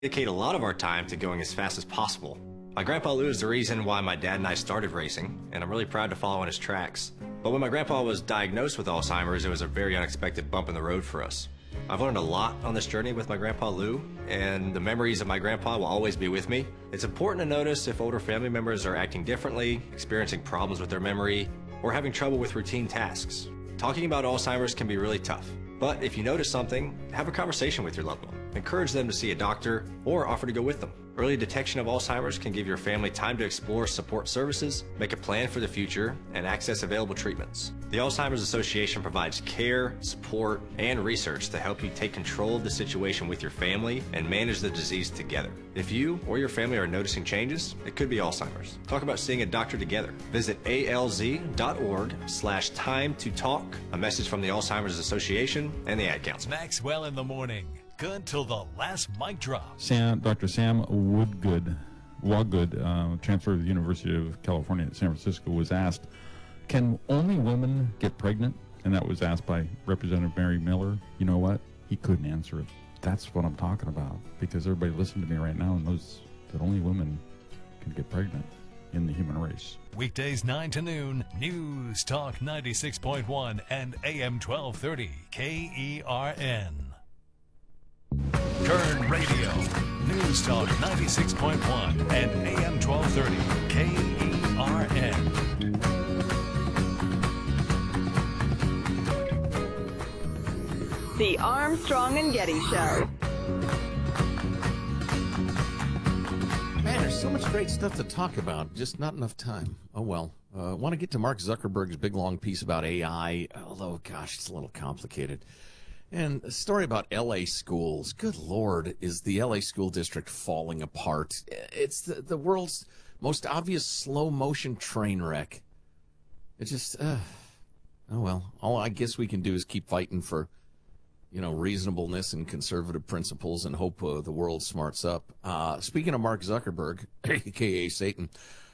Dedicate a lot of our time to going as fast as possible. My grandpa Lou is the reason why my dad and I started racing, and I'm really proud to follow in his tracks. But when my grandpa was diagnosed with Alzheimer's, it was a very unexpected bump in the road for us. I've learned a lot on this journey with my grandpa Lou, and the memories of my grandpa will always be with me. It's important to notice if older family members are acting differently, experiencing problems with their memory, or having trouble with routine tasks. Talking about Alzheimer's can be really tough, but if you notice something, have a conversation with your loved one. Encourage them to see a doctor or offer to go with them. Early detection of Alzheimer's can give your family time to explore support services, make a plan for the future, and access available treatments. The Alzheimer's Association provides care, support, and research to help you take control of the situation with your family and manage the disease together. If you or your family are noticing changes, it could be Alzheimer's. Talk about seeing a doctor together. Visit alz.org/time to talk. A message from the Alzheimer's Association and the Ad Council. Maxwell in the morning. Good till the last mic drop. Dr. Sam Woggood, chancellor of the University of California at San Francisco, was asked, can only women get pregnant? And that was asked by Representative Mary Miller. You know what? He couldn't answer it. That's what I'm talking about, because everybody listening to me right now knows that only women can get pregnant in the human race. Weekdays 9 to noon, News Talk 96.1 and AM 1230 KERN. Kern Radio, News Talk 96.1 and AM 1230 KERN. The Armstrong and Getty Show. Man, there's so much great stuff to talk about, just not enough time. Oh, well. Want to get to Mark Zuckerberg's big, long piece about AI, although, gosh, it's a little complicated. And a story about L.A. schools. Good Lord, is the L.A. school district falling apart? It's the world's most obvious slow-motion train wreck. It just, oh, well. All I guess we can do is keep fighting for, reasonableness and conservative principles and hope the world smarts up. Speaking of Mark Zuckerberg, a.k.a. Satan,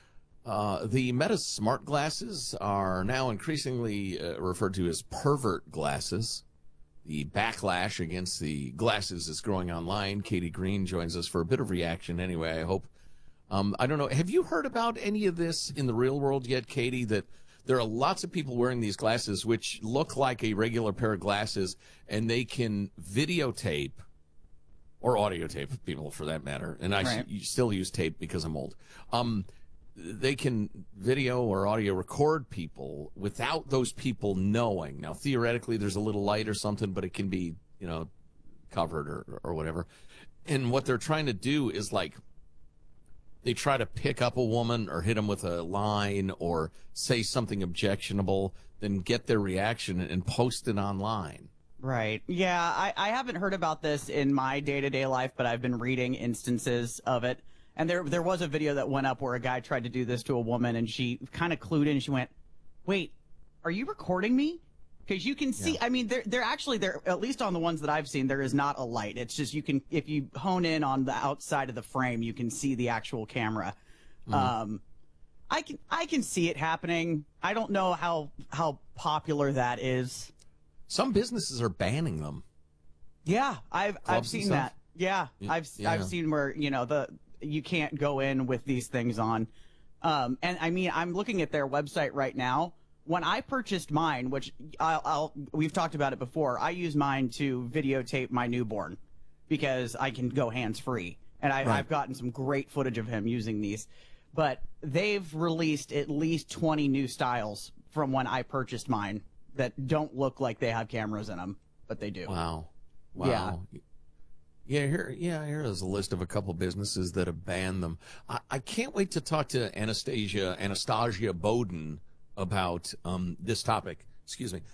the Meta smart glasses are now increasingly referred to as pervert glasses. The backlash against the glasses is growing online. Katie Green joins us for a bit of reaction anyway, I hope. I don't know. Have you heard about any of this in the real world yet, Katie, that there are lots of people wearing these glasses which look like a regular pair of glasses, and they can videotape or audio tape people for that matter. And I still use tape because I'm old. They can video or audio record people without those people knowing. Now, theoretically, there's a little light or something, but it can be, covered or whatever. And what they're trying to do is, they try to pick up a woman or hit them with a line or say something objectionable, then get their reaction and post it online. Right. Yeah, I haven't heard about this in my day-to-day life, but I've been reading instances of it. And there was a video that went up where a guy tried to do this to a woman, and she kind of clued in. She went, wait, are you recording me? Because you can see, I mean, they're actually, at least on the ones that I've seen, there is not a light. It's just if you hone in on the outside of the frame, you can see the actual camera. Mm-hmm. I can see it happening. I don't know how popular that is. Some businesses are banning them. Yeah, I've seen that. Yeah, I've seen where, you can't go in with these things on. And I mean, I'm looking at their website right now. When I purchased mine, which we've talked about it before, I use mine to videotape my newborn because I can go hands-free. And I've gotten some great footage of him using these. But they've released at least 20 new styles from when I purchased mine that don't look like they have cameras in them, but they do. Wow. Yeah. Here is a list of a couple businesses that have banned them. I can't wait to talk to Anastasia Bowden about this topic. Excuse me.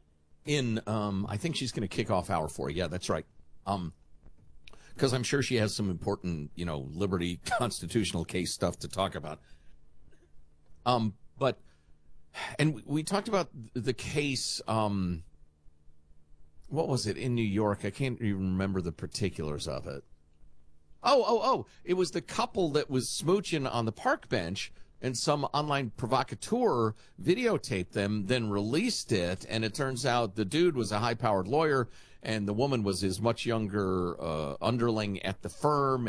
I think she's going to kick off hour 4. Yeah, that's right. Because I'm sure she has some important, liberty constitutional case stuff to talk about. But we talked about the case. What was it in New York? I can't even remember the particulars of it. Oh! It was the couple that was smooching on the park bench and some online provocateur videotaped them, then released it, and it turns out the dude was a high-powered lawyer, and the woman was his much younger underling at the firm,